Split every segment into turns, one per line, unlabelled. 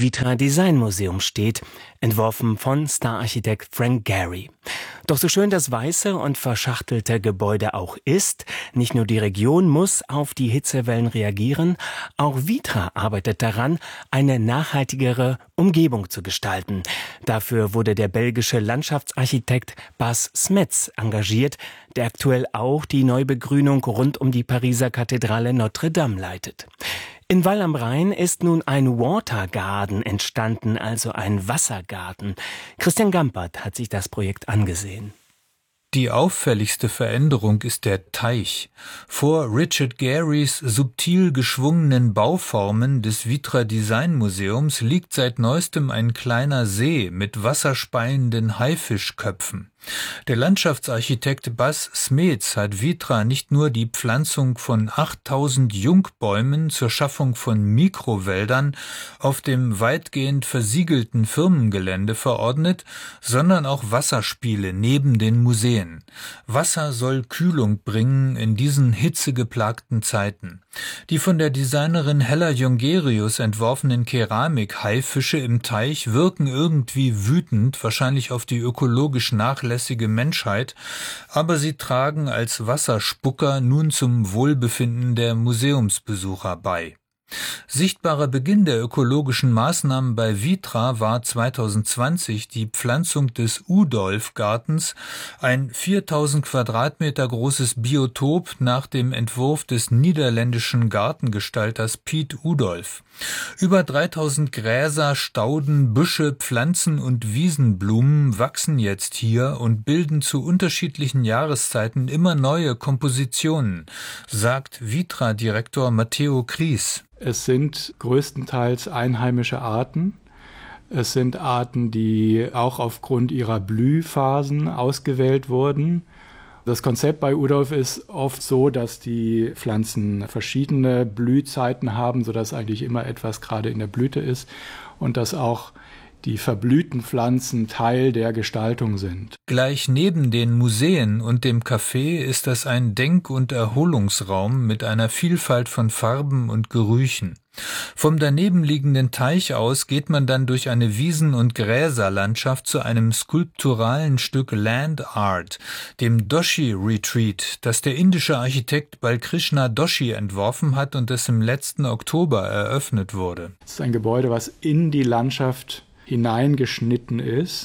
Vitra Design Museum steht, entworfen von Star-Architekt Frank Gehry. Doch so schön das weiße und verschachtelte Gebäude auch ist, nicht nur die Region muss auf die Hitzewellen reagieren, auch Vitra arbeitet daran, eine nachhaltigere Umgebung zu gestalten. Dafür wurde der belgische Landschaftsarchitekt Bas Smets engagiert, der aktuell auch die Neubegrünung rund um die Pariser Kathedrale Notre Dame leitet. In Weil am Rhein ist nun ein Watergarden entstanden, also ein Wassergarten. Christian Gampert hat sich das Projekt angesehen.
Die auffälligste Veränderung ist der Teich. Vor Richard Gehrys subtil geschwungenen Bauformen des Vitra Design Museums liegt seit neuestem ein kleiner See mit wasserspeienden Haifischköpfen. Der Landschaftsarchitekt Bas Smets hat Vitra nicht nur die Pflanzung von 8000 Jungbäumen zur Schaffung von Mikrowäldern auf dem weitgehend versiegelten Firmengelände verordnet, sondern auch Wasserspiele neben den Museen. Wasser soll Kühlung bringen in diesen hitzegeplagten Zeiten. Die von der Designerin Hella Jongerius entworfenen Keramik-Haifische im Teich wirken irgendwie wütend, wahrscheinlich auf die ökologisch nachlässige Menschheit, aber sie tragen als Wasserspucker nun zum Wohlbefinden der Museumsbesucher bei. Sichtbarer Beginn der ökologischen Maßnahmen bei Vitra war 2020 die Pflanzung des Udolf-Gartens, ein 4000 Quadratmeter großes Biotop nach dem Entwurf des niederländischen Gartengestalters Piet Oudolf. Über 3000 Gräser, Stauden, Büsche, Pflanzen und Wiesenblumen wachsen jetzt hier und bilden zu unterschiedlichen Jahreszeiten immer neue Kompositionen, sagt Vitra-Direktor Matteo Kries.
Es sind größtenteils einheimische Arten. Es sind Arten, die auch aufgrund ihrer Blühphasen ausgewählt wurden. Das Konzept bei Udolf ist oft so, dass die Pflanzen verschiedene Blühzeiten haben, sodass eigentlich immer etwas gerade in der Blüte ist und dass auch die verblühten Pflanzen Teil der Gestaltung sind.
Gleich neben den Museen und dem Café ist das ein Denk- und Erholungsraum mit einer Vielfalt von Farben und Gerüchen. Vom daneben liegenden Teich aus geht man dann durch eine Wiesen- und Gräserlandschaft zu einem skulpturalen Stück Land Art, dem Doshi Retreat, das der indische Architekt Balkrishna Doshi entworfen hat und das im letzten Oktober eröffnet wurde.
Es ist ein Gebäude, was in die Landschaft hineingeschnitten ist.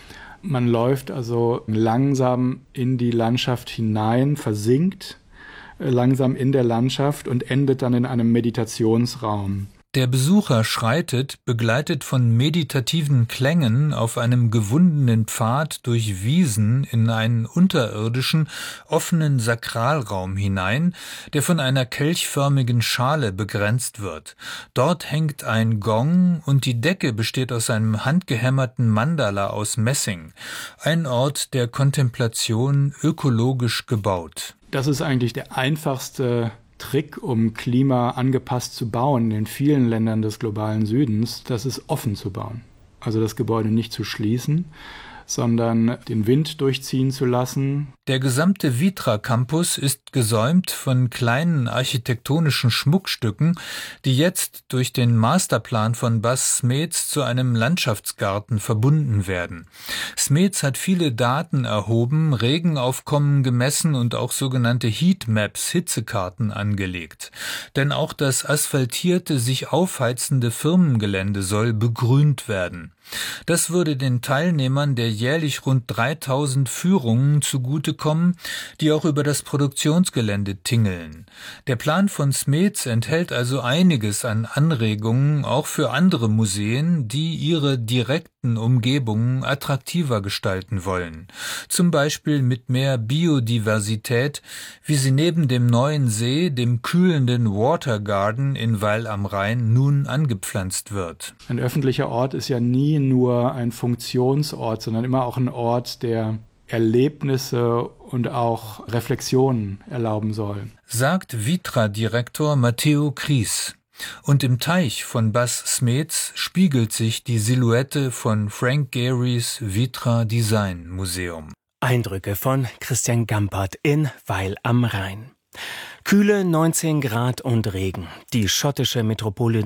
Man läuft also langsam in die Landschaft hinein, versinkt langsam in der Landschaft und endet dann in einem Meditationsraum.
Der Besucher schreitet, begleitet von meditativen Klängen, auf einem gewundenen Pfad durch Wiesen in einen unterirdischen, offenen Sakralraum hinein, der von einer kelchförmigen Schale begrenzt wird. Dort hängt ein Gong und die Decke besteht aus einem handgehämmerten Mandala aus Messing. Ein Ort der Kontemplation, ökologisch gebaut.
Das ist eigentlich der einfachste Trick, um Klima angepasst zu bauen in vielen Ländern des globalen Südens, das ist offen zu bauen. Also das Gebäude nicht zu schließen, sondern den Wind durchziehen zu lassen.
Der gesamte Vitra-Campus ist gesäumt von kleinen architektonischen Schmuckstücken, die jetzt durch den Masterplan von Bas Smets zu einem Landschaftsgarten verbunden werden. Smets hat viele Daten erhoben, Regenaufkommen gemessen und auch sogenannte Heatmaps, Hitzekarten, angelegt. Denn auch das asphaltierte, sich aufheizende Firmengelände soll begrünt werden. Das würde den Teilnehmern der jährlich rund 3000 Führungen zugutekommen, die auch über das Produktionsgelände tingeln. Der Plan von Smets enthält also einiges an Anregungen, auch für andere Museen, die ihre direkten Umgebungen attraktiver gestalten wollen. Zum Beispiel mit mehr Biodiversität, wie sie neben dem neuen See, dem kühlenden Watergarden in Weil am Rhein, nun angepflanzt wird.
Ein öffentlicher Ort ist ja nie nur ein Funktionsort, sondern immer auch ein Ort, der Erlebnisse und auch Reflexionen erlauben soll,
sagt Vitra-Direktor Matteo Kries. Und im Teich von Bas Smets spiegelt sich die Silhouette von Frank Gehrys Vitra Design Museum.
Eindrücke von Christian Gampert in Weil am Rhein. Kühle 19 Grad und Regen. Die schottische Metropole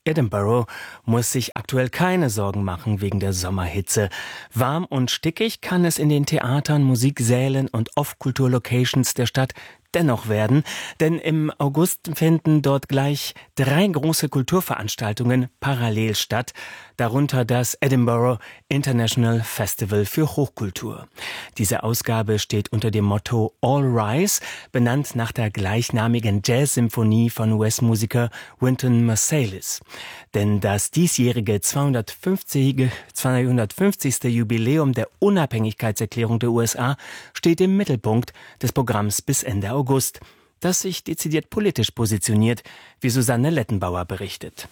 Edinburgh muss sich aktuell keine Sorgen machen wegen der Sommerhitze. Warm und stickig kann es in den Theatern, Musiksälen und Off-Kultur-Locations der Stadt dennoch werden, denn im August finden dort gleich 3 große Kulturveranstaltungen parallel statt, darunter das Edinburgh International Festival für Hochkultur. Diese Ausgabe steht unter dem Motto All Rise, benannt nach der gleichnamigen Jazz-Symphonie von US-Musiker Wynton Marsalis. Denn das diesjährige 250. Jubiläum der Unabhängigkeitserklärung der USA steht im Mittelpunkt des Programms bis Ende August, das sich dezidiert politisch positioniert, wie Susanne Lettenbauer berichtet.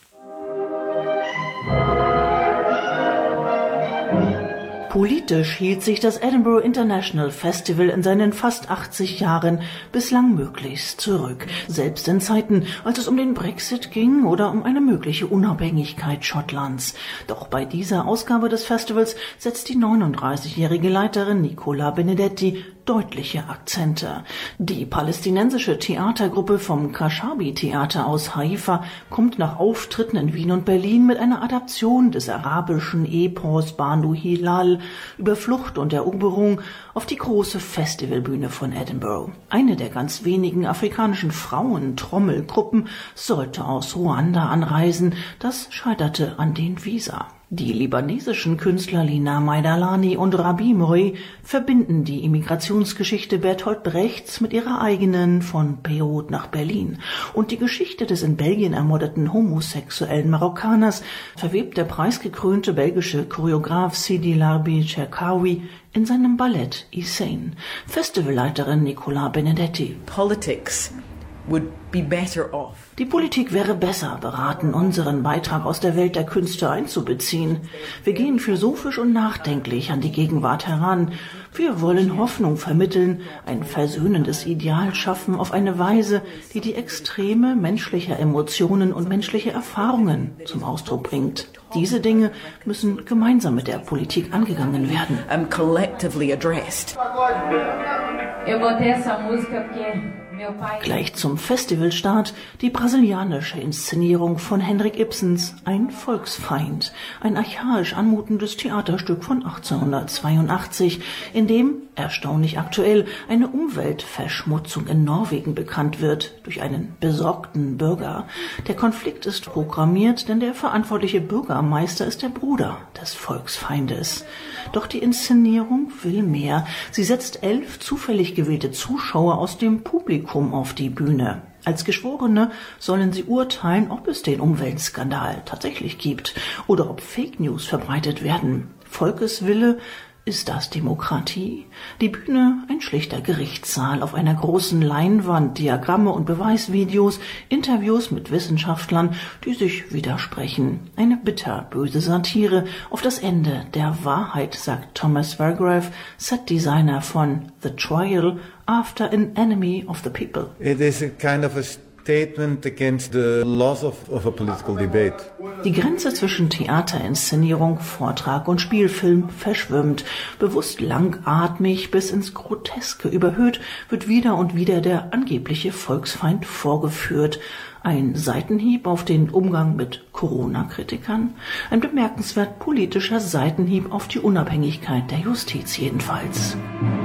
Politisch hielt sich das Edinburgh International Festival in seinen fast 80 Jahren bislang möglichst zurück. Selbst in Zeiten, als es um den Brexit ging oder um eine mögliche Unabhängigkeit Schottlands. Doch bei dieser Ausgabe des Festivals setzt die 39-jährige Leiterin Nicola Benedetti deutliche Akzente. Die palästinensische Theatergruppe vom Kashabi-Theater aus Haifa kommt nach Auftritten in Wien und Berlin mit einer Adaption des arabischen Epos Banu Hilal über Flucht und Eroberung auf die große Festivalbühne von Edinburgh. Eine der ganz wenigen afrikanischen Frauen-Trommelgruppen sollte aus Ruanda anreisen. Das scheiterte an den Visa. Die libanesischen Künstler Lina Maidalani und Rabi Moury verbinden die Immigrationsgeschichte Bertolt Brechts mit ihrer eigenen von Beirut nach Berlin. Und die Geschichte des in Belgien ermordeten homosexuellen Marokkaners verwebt der preisgekrönte belgische Choreograf Sidi Larbi Cherkaoui in seinem Ballett Hussein. Festivalleiterin Nicola Benedetti.
Politics would be better off.
Die Politik wäre besser beraten, unseren Beitrag aus der Welt der Künste einzubeziehen. Wir gehen philosophisch und nachdenklich an die Gegenwart heran. Wir wollen Hoffnung vermitteln, ein versöhnendes Ideal schaffen auf eine Weise, die die Extreme menschlicher Emotionen und menschliche Erfahrungen zum Ausdruck bringt. Diese Dinge müssen gemeinsam mit der Politik angegangen werden.
Collectively addressed.
Gleich zum Festivalstart die brasilianische Inszenierung von Henrik Ibsens Ein Volksfeind, ein archaisch anmutendes Theaterstück von 1882, in dem, erstaunlich aktuell, eine Umweltverschmutzung in Norwegen bekannt wird durch einen besorgten Bürger. Der Konflikt ist programmiert, denn der verantwortliche Bürgermeister ist der Bruder des Volksfeindes. Doch die Inszenierung will mehr. Sie setzt 11 zufällig gewählte Zuschauer aus dem Publikum auf die Bühne. Als Geschworene sollen sie urteilen, ob es den Umweltskandal tatsächlich gibt oder ob Fake News verbreitet werden. Volkeswille, ist das Demokratie? Die Bühne, ein schlichter Gerichtssaal auf einer großen Leinwand, Diagramme und Beweisvideos, Interviews mit Wissenschaftlern, die sich widersprechen. Eine bitterböse Satire auf das Ende der Wahrheit, sagt Thomas Vergraeff, Setdesigner von The Trial, after an enemy of the people.
It is a kind of a statement against the loss of a political debate.
Die Grenze zwischen Theaterinszenierung, Vortrag und Spielfilm verschwimmt. Bewusst langatmig bis ins Groteske überhöht wird wieder und wieder der angebliche Volksfeind vorgeführt. Ein Seitenhieb auf den Umgang mit Corona-Kritikern? Ein bemerkenswert politischer Seitenhieb auf die Unabhängigkeit der Justiz jedenfalls.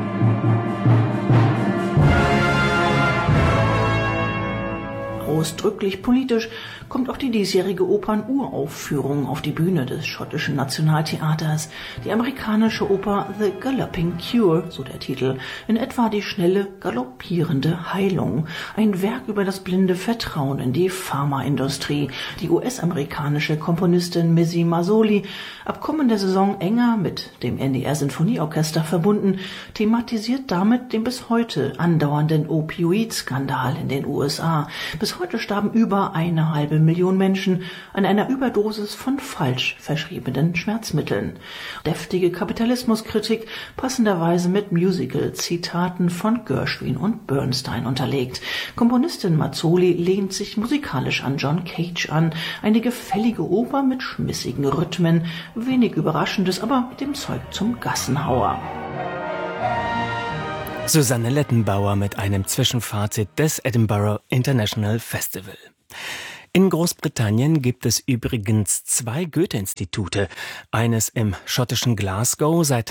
Ausdrücklich politisch kommt auch die diesjährige Opernuraufführung auf die Bühne des schottischen Nationaltheaters. Die amerikanische Oper The Galloping Cure, so der Titel, in etwa die schnelle, galoppierende Heilung. Ein Werk über das blinde Vertrauen in die Pharmaindustrie. Die US-amerikanische Komponistin Missy Mazzoli, ab kommender Saison enger mit dem NDR-Sinfonieorchester verbunden, thematisiert damit den bis heute andauernden Opioid-Skandal in den USA. Bis heute starben über 1,5 Million Menschen an einer Überdosis von falsch verschriebenen Schmerzmitteln. Deftige Kapitalismuskritik, passenderweise mit Musical-Zitaten von Gershwin und Bernstein unterlegt. Komponistin Mazzoli lehnt sich musikalisch an John Cage an. Eine gefällige Oper mit schmissigen Rhythmen, wenig Überraschendes, aber dem Zeug zum Gassenhauer.
Susanne Lettenbauer mit einem Zwischenfazit des Edinburgh International Festival. In Großbritannien gibt es übrigens 2 Goethe-Institute. Eines im schottischen Glasgow seit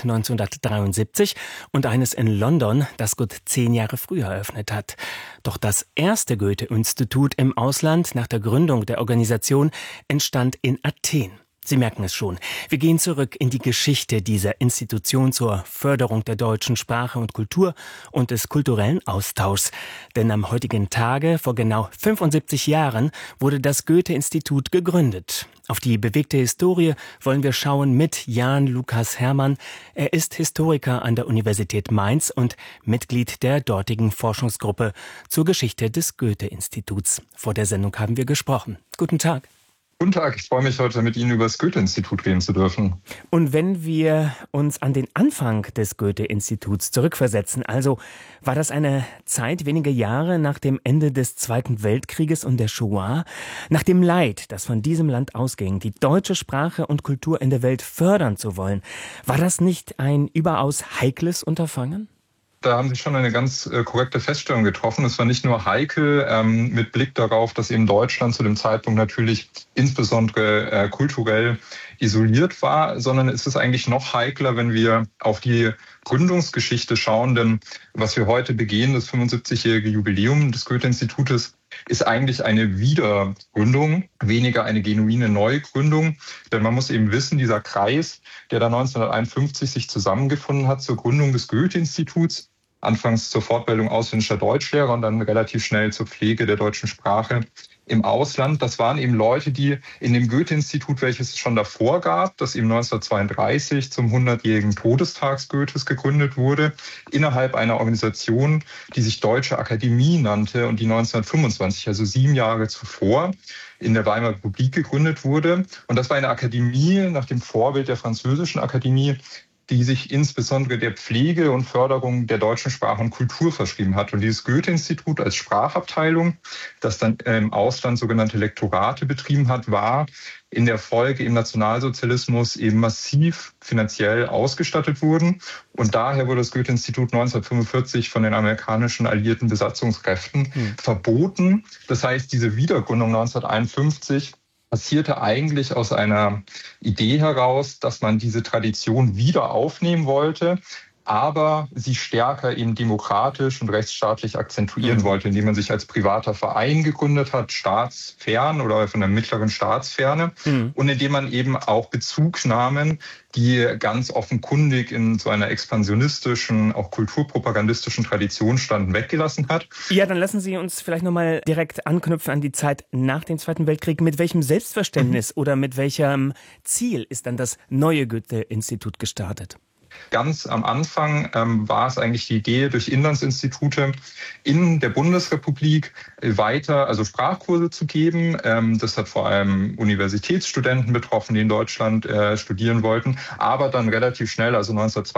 1973 und eines in London, das gut 10 Jahre früher eröffnet hat. Doch das erste Goethe-Institut im Ausland nach der Gründung der Organisation entstand in Athen. Sie merken es schon. Wir gehen zurück in die Geschichte dieser Institution zur Förderung der deutschen Sprache und Kultur und des kulturellen Austauschs. Denn am heutigen Tage, vor genau 75 Jahren, wurde das Goethe-Institut gegründet. Auf die bewegte Historie wollen wir schauen mit Jan Lukas Herrmann. Er ist Historiker an der Universität Mainz und Mitglied der dortigen Forschungsgruppe zur Geschichte des Goethe-Instituts. Vor der Sendung haben wir gesprochen. Guten Tag.
Guten Tag, ich freue mich, heute mit Ihnen über das Goethe-Institut reden zu dürfen.
Und wenn wir uns an den Anfang des Goethe-Instituts zurückversetzen, also war das eine Zeit wenige Jahre nach dem Ende des Zweiten Weltkrieges und der Shoah, nach dem Leid, das von diesem Land ausging, die deutsche Sprache und Kultur in der Welt fördern zu wollen, war das nicht ein überaus heikles Unterfangen?
Da haben Sie schon eine ganz korrekte Feststellung getroffen. Es war nicht nur heikel mit Blick darauf, dass eben Deutschland zu dem Zeitpunkt natürlich insbesondere kulturell isoliert war, sondern es ist eigentlich noch heikler, wenn wir auf die Gründungsgeschichte schauen. Denn was wir heute begehen, das 75-jährige Jubiläum des Goethe-Institutes, ist eigentlich eine Wiedergründung, weniger eine genuine Neugründung. Denn man muss eben wissen, dieser Kreis, der da 1951 sich zusammengefunden hat zur Gründung des Goethe-Instituts, anfangs zur Fortbildung ausländischer Deutschlehrer und dann relativ schnell zur Pflege der deutschen Sprache im Ausland. Das waren eben Leute, die in dem Goethe-Institut, welches es schon davor gab, das eben 1932 zum 100-jährigen Todestag Goethes gegründet wurde, innerhalb einer Organisation, die sich Deutsche Akademie nannte und die 1925, also 7 Jahre zuvor, in der Weimarer Republik gegründet wurde. Und das war eine Akademie nach dem Vorbild der französischen Akademie, die sich insbesondere der Pflege und Förderung der deutschen Sprache und Kultur verschrieben hat. Und dieses Goethe-Institut als Sprachabteilung, das dann im Ausland sogenannte Lektorate betrieben hat, war in der Folge im Nationalsozialismus eben massiv finanziell ausgestattet wurden. Und daher wurde das Goethe-Institut 1945 von den amerikanischen alliierten Besatzungskräften verboten. Das heißt, diese Wiedergründung 1951 passierte eigentlich aus einer Idee heraus, dass man diese Tradition wieder aufnehmen wollte, aber sie stärker eben demokratisch und rechtsstaatlich akzentuieren wollte, indem man sich als privater Verein gegründet hat, staatsfern oder von der mittleren Staatsferne, und indem man eben auch Bezugnahmen, die ganz offenkundig in so einer expansionistischen, auch kulturpropagandistischen Tradition standen, weggelassen hat.
Ja, dann lassen Sie uns vielleicht nochmal direkt anknüpfen an die Zeit nach dem Zweiten Weltkrieg. Mit welchem Selbstverständnis oder mit welchem Ziel ist dann das neue Goethe-Institut gestartet?
Ganz am Anfang war es eigentlich die Idee, durch Inlandsinstitute in der Bundesrepublik weiter, also Sprachkurse zu geben. Das hat vor allem Universitätsstudenten betroffen, die in Deutschland studieren wollten. Aber dann relativ schnell, also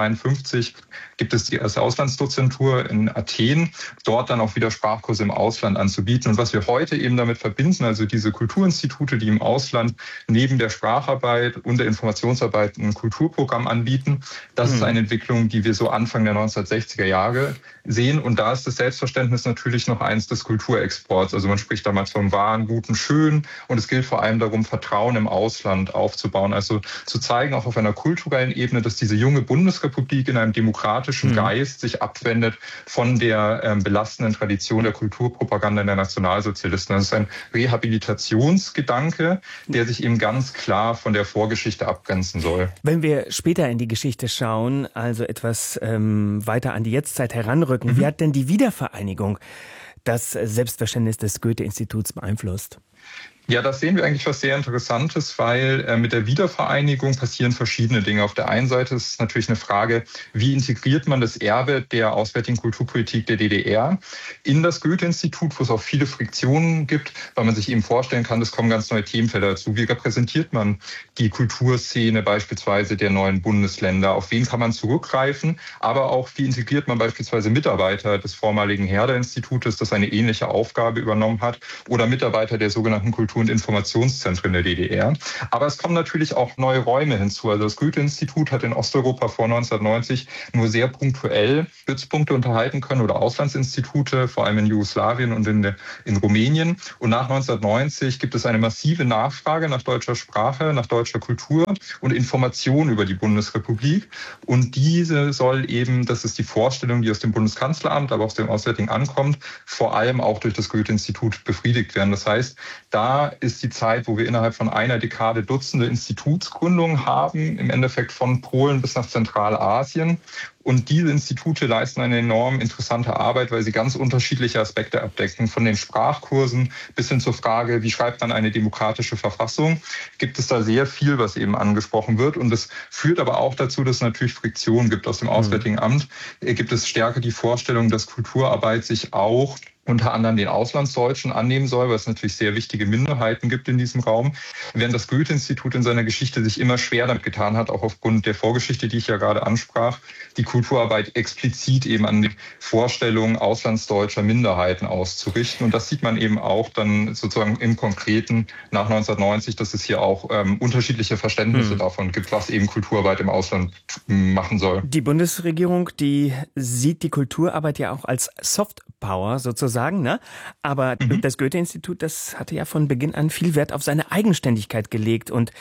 1952, gibt es die erste Auslandsdozentur in Athen, dort dann auch wieder Sprachkurse im Ausland anzubieten. Und was wir heute eben damit verbinden, also diese Kulturinstitute, die im Ausland neben der Spracharbeit und der Informationsarbeit ein Kulturprogramm anbieten, das ist eine Entwicklung, die wir so Anfang der 1960er Jahre sehen. Und da ist das Selbstverständnis natürlich noch eins des Kulturexports. Also man spricht damals vom wahren, guten, schön. Und es gilt vor allem darum, Vertrauen im Ausland aufzubauen. Also zu zeigen, auch auf einer kulturellen Ebene, dass diese junge Bundesrepublik in einem demokratischen Geist sich abwendet von der belastenden Tradition der Kulturpropaganda der Nationalsozialisten. Das ist ein Rehabilitationsgedanke, der sich eben ganz klar von der Vorgeschichte abgrenzen soll.
Wenn wir später in die Geschichte schauen, also etwas weiter an die Jetztzeit heranrücken, wie hat denn die Wiedervereinigung das Selbstverständnis des Goethe-Instituts beeinflusst?
Ja, das sehen wir eigentlich was sehr Interessantes, weil mit der Wiedervereinigung passieren verschiedene Dinge. Auf der einen Seite ist es natürlich eine Frage, wie integriert man das Erbe der auswärtigen Kulturpolitik der DDR in das Goethe-Institut, wo es auch viele Friktionen gibt, weil man sich eben vorstellen kann, es kommen ganz neue Themenfelder dazu. Wie repräsentiert man die Kulturszene beispielsweise der neuen Bundesländer? Auf wen kann man zurückgreifen? Aber auch, wie integriert man beispielsweise Mitarbeiter des vormaligen Herder-Institutes, das eine ähnliche Aufgabe übernommen hat, oder Mitarbeiter der sogenannten Kultur- Kultur- und Informationszentren der DDR. Aber es kommen natürlich auch neue Räume hinzu. Also das Goethe-Institut hat in Osteuropa vor 1990 nur sehr punktuell Stützpunkte unterhalten können oder Auslandsinstitute, vor allem in Jugoslawien und in Rumänien. Und nach 1990 gibt es eine massive Nachfrage nach deutscher Sprache, nach deutscher Kultur und Information über die Bundesrepublik. Und diese soll eben, das ist die Vorstellung, die aus dem Bundeskanzleramt, aber auch aus dem Auswärtigen ankommt, vor allem auch durch das Goethe-Institut befriedigt werden. Das heißt, da ist die Zeit, wo wir innerhalb von einer Dekade Dutzende Institutsgründungen haben, im Endeffekt von Polen bis nach Zentralasien. Und diese Institute leisten eine enorm interessante Arbeit, weil sie ganz unterschiedliche Aspekte abdecken. Von den Sprachkursen bis hin zur Frage, wie schreibt man eine demokratische Verfassung, gibt es da sehr viel, was eben angesprochen wird. Und das führt aber auch dazu, dass es natürlich Friktion gibt. Aus dem Auswärtigen Amt gibt es stärker die Vorstellung, dass Kulturarbeit sich auch unter anderem den Auslandsdeutschen annehmen soll, weil es natürlich sehr wichtige Minderheiten gibt in diesem Raum, während das Goethe-Institut in seiner Geschichte sich immer schwer damit getan hat, auch aufgrund der Vorgeschichte, die ich ja gerade ansprach, die Kulturarbeit explizit eben an die Vorstellungen auslandsdeutscher Minderheiten auszurichten. Und das sieht man eben auch dann sozusagen im Konkreten nach 1990, dass es hier auch unterschiedliche Verständnisse davon gibt, was eben Kulturarbeit im Ausland machen soll.
Die Bundesregierung, die sieht die Kulturarbeit ja auch als Softpower sozusagen, ne? Aber das Goethe-Institut, das hatte ja von Beginn an viel Wert auf seine Eigenständigkeit gelegt und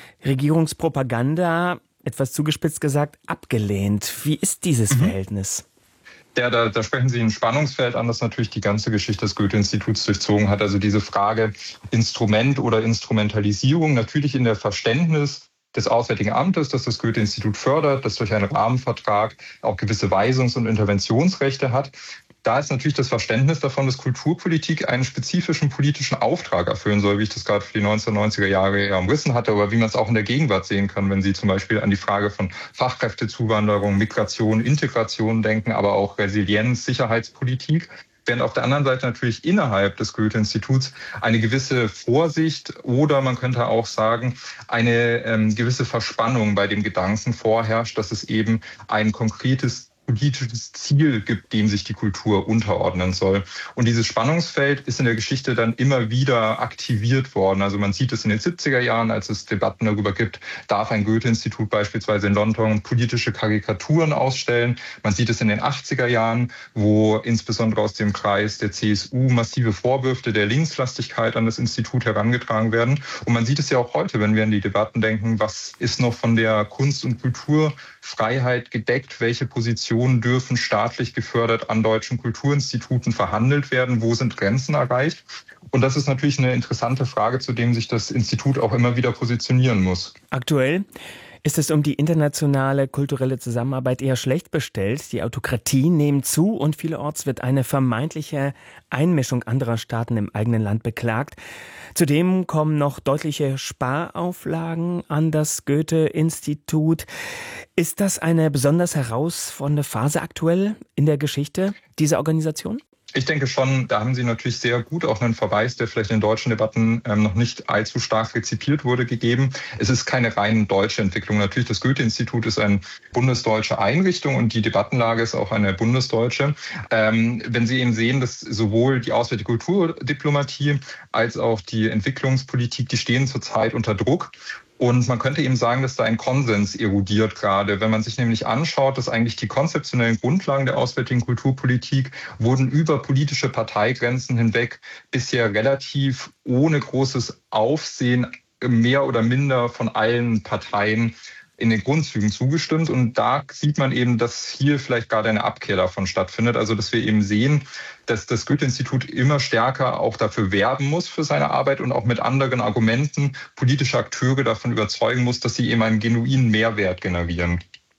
Regierungspropaganda, etwas zugespitzt gesagt, abgelehnt. Wie ist dieses Verhältnis?
Ja, da sprechen Sie ein Spannungsfeld an, das natürlich die ganze Geschichte des Goethe-Instituts durchzogen hat. Also diese Frage Instrument oder Instrumentalisierung, natürlich in der Verständnis des Auswärtigen Amtes, das das Goethe-Institut fördert, das durch einen Rahmenvertrag auch gewisse Weisungs- und Interventionsrechte hat. Da ist natürlich das Verständnis davon, dass Kulturpolitik einen spezifischen politischen Auftrag erfüllen soll, wie ich das gerade für die 1990er Jahre ja umrissen hatte, aber wie man es auch in der Gegenwart sehen kann, wenn Sie zum Beispiel an die Frage von Fachkräftezuwanderung, Migration, Integration denken, aber auch Resilienz, Sicherheitspolitik. Während auf der anderen Seite natürlich innerhalb des Goethe-Instituts eine gewisse Vorsicht oder man könnte auch sagen, eine gewisse Verspannung bei dem Gedanken vorherrscht, dass es eben ein konkretes politisches Ziel gibt, dem sich die Kultur unterordnen soll. Und dieses Spannungsfeld ist in der Geschichte dann immer wieder aktiviert worden. Also man sieht es in den 70er Jahren, als es Debatten darüber gibt, darf ein Goethe-Institut beispielsweise in London politische Karikaturen ausstellen. Man sieht es in den 80er Jahren, wo insbesondere aus dem Kreis der CSU massive Vorwürfe der Linkslastigkeit an das Institut herangetragen werden. Und man sieht es ja auch heute, wenn wir an die Debatten denken, was ist noch von der Kunst- und Kulturfreiheit gedeckt, welche Positionen dürfen staatlich gefördert an deutschen Kulturinstituten verhandelt werden, wo sind Grenzen erreicht? Und das ist natürlich eine interessante Frage, zu dem sich das Institut auch immer wieder positionieren muss.
Aktuell ist es um die internationale kulturelle Zusammenarbeit eher schlecht bestellt. Die Autokratien nehmen zu und vielerorts wird eine vermeintliche Einmischung anderer Staaten im eigenen Land beklagt. Zudem kommen noch deutliche Sparauflagen an das Goethe-Institut. Ist das eine besonders herausfordernde Phase aktuell in der Geschichte dieser Organisation?
Ich denke schon, da haben Sie natürlich sehr gut auch einen Verweis, der vielleicht in deutschen Debatten noch nicht allzu stark rezipiert wurde, gegeben. Es ist keine rein deutsche Entwicklung. Natürlich, das Goethe-Institut ist eine bundesdeutsche Einrichtung und die Debattenlage ist auch eine bundesdeutsche. Wenn Sie eben sehen, dass sowohl die auswärtige Kulturdiplomatie als auch die Entwicklungspolitik, die stehen zurzeit unter Druck. Und man könnte eben sagen, dass da ein Konsens erodiert gerade. Wenn man sich nämlich anschaut, dass eigentlich die konzeptionellen Grundlagen der auswärtigen Kulturpolitik wurden über politische Parteigrenzen hinweg bisher relativ ohne großes Aufsehen mehr oder minder von allen Parteien in den Grundzügen zugestimmt. Und da sieht man eben, dass hier vielleicht gerade eine Abkehr davon stattfindet. Also dass wir eben sehen, dass das Goethe-Institut immer stärker auch dafür werben muss für seine Arbeit und auch mit anderen Argumenten politische Akteure davon überzeugen muss, dass sie eben einen genuinen Mehrwert generieren.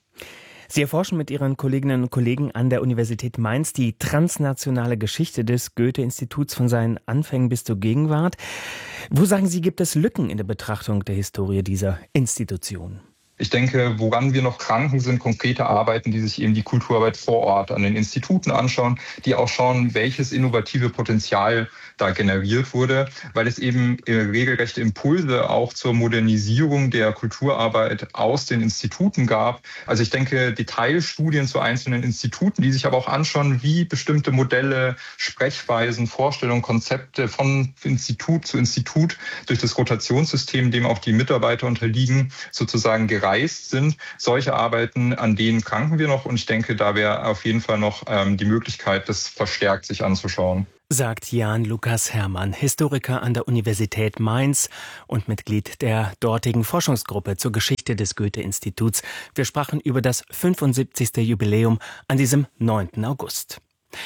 Sie erforschen mit Ihren Kolleginnen und Kollegen an der Universität Mainz die transnationale Geschichte des Goethe-Instituts von seinen Anfängen bis zur Gegenwart. Wo, sagen Sie, gibt es Lücken in der Betrachtung der Historie dieser Institution?
Ich denke, woran wir noch kranken, sind konkrete Arbeiten, die sich eben die Kulturarbeit vor Ort an den Instituten anschauen, die auch schauen, welches innovative Potenzial da generiert wurde, weil es eben regelrechte Impulse auch zur Modernisierung der Kulturarbeit aus den Instituten gab. Also ich denke, Detailstudien zu einzelnen Instituten, die sich aber auch anschauen, wie bestimmte Modelle, Sprechweisen, Vorstellungen, Konzepte von Institut zu Institut durch das Rotationssystem, dem auch die Mitarbeiter unterliegen, sozusagen gereist sind. Solche Arbeiten, an denen kranken wir noch, und ich denke, da wäre auf jeden Fall noch die Möglichkeit, das verstärkt sich anzuschauen.
Sagt Jan Lukas Herrmann, Historiker an der Universität Mainz und Mitglied der dortigen Forschungsgruppe zur Geschichte des Goethe-Instituts. Wir sprachen über das 75. Jubiläum an diesem 9. August.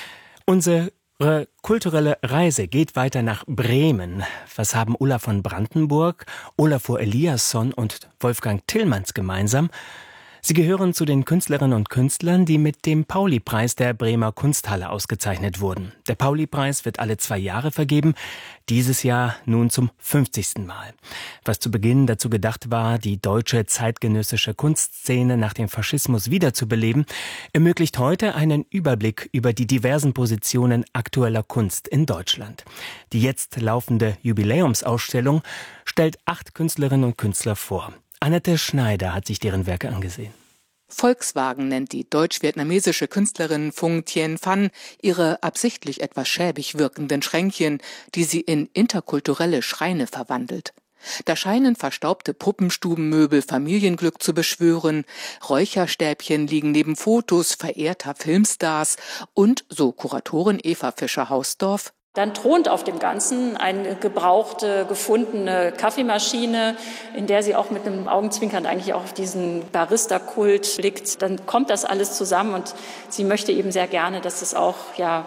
Unsere kulturelle Reise geht weiter nach Bremen. Was haben Ulla von Brandenburg, Olafur Eliasson und Wolfgang Tillmanns gemeinsam? Sie gehören zu den Künstlerinnen und Künstlern, die mit dem Pauli-Preis der Bremer Kunsthalle ausgezeichnet wurden. Der Pauli-Preis wird alle 2 Jahre vergeben, dieses Jahr nun zum 50. Mal. Was zu Beginn dazu gedacht war, die deutsche zeitgenössische Kunstszene nach dem Faschismus wiederzubeleben, ermöglicht heute einen Überblick über die diversen Positionen aktueller Kunst in Deutschland. Die jetzt laufende Jubiläumsausstellung stellt 8 Künstlerinnen und Künstler vor. Annette Schneider hat sich deren Werke angesehen.
Volkswagen nennt die deutsch-vietnamesische Künstlerin Phung Thien Phan ihre absichtlich etwas schäbig wirkenden Schränkchen, die sie in interkulturelle Schreine verwandelt. Da scheinen verstaubte Puppenstubenmöbel Familienglück zu beschwören, Räucherstäbchen liegen neben Fotos verehrter Filmstars und, so Kuratorin Eva Fischer-Hausdorf,
dann thront auf dem Ganzen eine gebrauchte, gefundene Kaffeemaschine, in der sie auch mit einem Augenzwinkern eigentlich auch auf diesen Barista-Kult blickt. Dann kommt das alles zusammen und sie möchte eben sehr gerne, dass es auch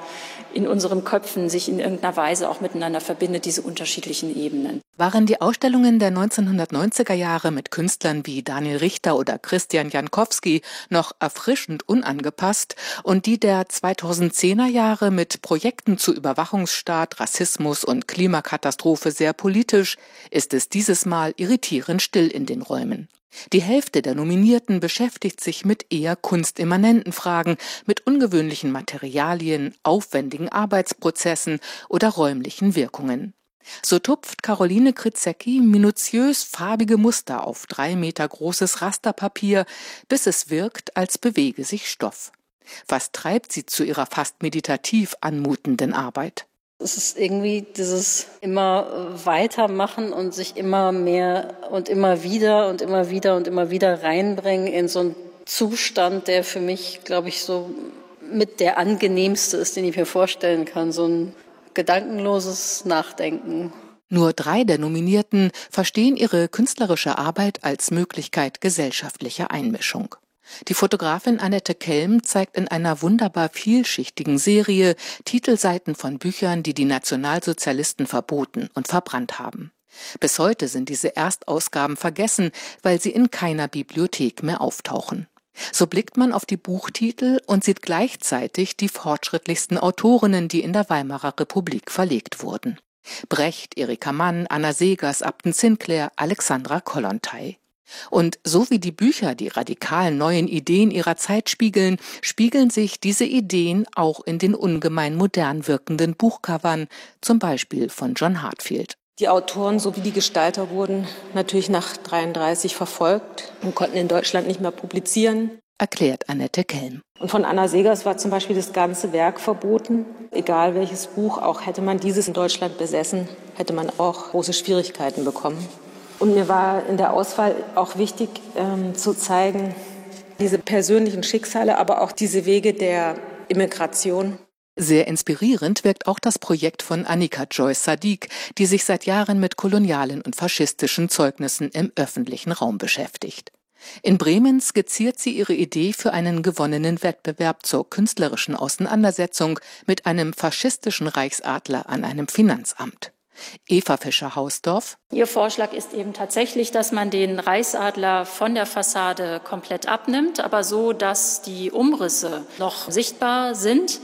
in unseren Köpfen sich in irgendeiner Weise auch miteinander verbindet, diese unterschiedlichen Ebenen.
Waren die Ausstellungen der 1990er Jahre mit Künstlern wie Daniel Richter oder Christian Jankowski noch erfrischend unangepasst und die der 2010er Jahre mit Projekten zu Überwachungsstaat, Rassismus und Klimakatastrophe sehr politisch, ist es dieses Mal irritierend still in den Räumen. Die Hälfte der Nominierten beschäftigt sich mit eher kunstimmanenten Fragen, mit ungewöhnlichen Materialien, aufwendigen Arbeitsprozessen oder räumlichen Wirkungen. So tupft Caroline Krizecki minutiös farbige Muster auf 3 Meter großes Rasterpapier, bis es wirkt, als bewege sich Stoff. Was treibt sie zu ihrer fast meditativ anmutenden Arbeit?
Es ist irgendwie dieses immer weitermachen und sich immer mehr und immer wieder und immer wieder und immer wieder reinbringen in so einen Zustand, der für mich, glaube ich, so mit der angenehmste ist, den ich mir vorstellen kann. So ein gedankenloses Nachdenken.
Nur 3 der Nominierten verstehen ihre künstlerische Arbeit als Möglichkeit gesellschaftlicher Einmischung. Die Fotografin Annette Kelm zeigt in einer wunderbar vielschichtigen Serie Titelseiten von Büchern, die die Nationalsozialisten verboten und verbrannt haben. Bis heute sind diese Erstausgaben vergessen, weil sie in keiner Bibliothek mehr auftauchen. So blickt man auf die Buchtitel und sieht gleichzeitig die fortschrittlichsten Autorinnen, die in der Weimarer Republik verlegt wurden. Brecht, Erika Mann, Anna Segers, Upton Sinclair, Alexandra Kollontai. Und so wie die Bücher die radikalen neuen Ideen ihrer Zeit spiegeln, spiegeln sich diese Ideen auch in den ungemein modern wirkenden Buchcovern, zum Beispiel von John Heartfield.
Die Autoren sowie die Gestalter wurden natürlich nach 1933 verfolgt und konnten in Deutschland nicht mehr publizieren,
erklärt Annette Kelm.
Und von Anna Segers war zum Beispiel das ganze Werk verboten. Egal welches Buch, auch hätte man dieses in Deutschland besessen, hätte man auch große Schwierigkeiten bekommen. Und mir war in der Auswahl auch wichtig zu zeigen, diese persönlichen Schicksale, aber auch diese Wege der Immigration.
Sehr inspirierend wirkt auch das Projekt von Annika Joyce Sadiq, die sich seit Jahren mit kolonialen und faschistischen Zeugnissen im öffentlichen Raum beschäftigt. In Bremen skizziert sie ihre Idee für einen gewonnenen Wettbewerb zur künstlerischen Auseinandersetzung mit einem faschistischen Reichsadler an einem Finanzamt. Eva Fischer-Hausdorf.
Ihr Vorschlag ist eben tatsächlich, dass man den Reichsadler von der Fassade komplett abnimmt, aber so, dass die Umrisse noch sichtbar sind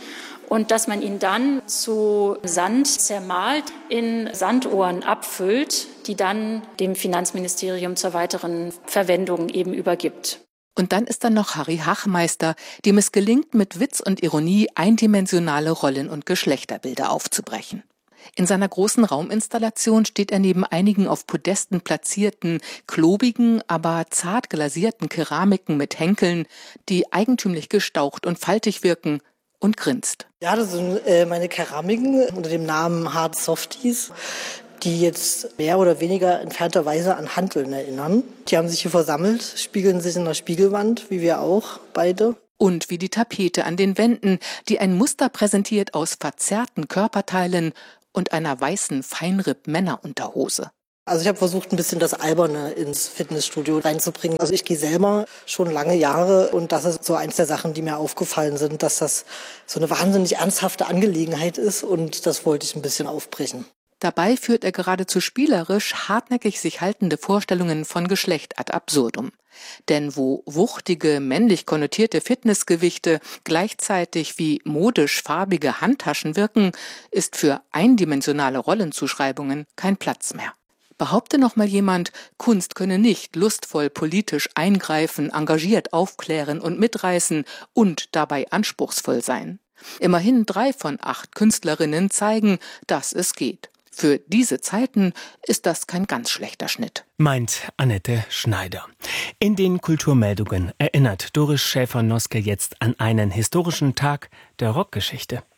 und dass man ihn dann zu Sand zermahlt, in Sanduhren abfüllt, die dann dem Finanzministerium zur weiteren Verwendung eben übergibt.
Und dann ist da noch Harry Hachmeister, dem es gelingt, mit Witz und Ironie eindimensionale Rollen- und Geschlechterbilder aufzubrechen. In seiner großen Rauminstallation steht er neben einigen auf Podesten platzierten, klobigen, aber zart glasierten Keramiken mit Henkeln, die eigentümlich gestaucht und faltig wirken, und grinst.
Ja, das sind meine Keramiken unter dem Namen Hard Softies, die jetzt mehr oder weniger entfernterweise an Hanteln erinnern. Die haben sich hier versammelt, spiegeln sich in der Spiegelwand, wie wir auch beide.
Und wie die Tapete an den Wänden, die ein Muster präsentiert aus verzerrten Körperteilen und einer weißen Feinripp-Männerunterhose.
Also ich habe versucht, ein bisschen das Alberne ins Fitnessstudio reinzubringen. Also ich gehe selber schon lange Jahre und das ist so eins der Sachen, die mir aufgefallen sind, dass das so eine wahnsinnig ernsthafte Angelegenheit ist und das wollte ich ein bisschen aufbrechen.
Dabei führt er geradezu spielerisch hartnäckig sich haltende Vorstellungen von Geschlecht ad absurdum. Denn wo wuchtige, männlich konnotierte Fitnessgewichte gleichzeitig wie modisch farbige Handtaschen wirken, ist für eindimensionale Rollenzuschreibungen kein Platz mehr. Behaupte noch mal jemand, Kunst könne nicht lustvoll politisch eingreifen, engagiert aufklären und mitreißen und dabei anspruchsvoll sein. Immerhin 3 von 8 Künstlerinnen zeigen, dass es geht. Für diese Zeiten ist das kein ganz schlechter Schnitt.
Meint Annette Schneider. In den Kulturmeldungen erinnert Doris Schäfer-Noske jetzt an einen historischen Tag der Rockgeschichte.